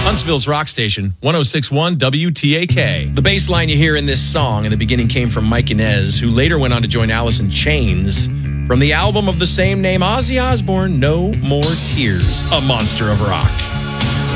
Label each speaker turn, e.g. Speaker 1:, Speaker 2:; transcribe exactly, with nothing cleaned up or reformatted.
Speaker 1: Huntsville's rock station, one oh six point one W T A K. The bass line you hear in this song in the beginning came from Mike Inez, who later went on to join Alice in Chains. From the album of the same name, Ozzy Osbourne, No More Tears, a monster of rock.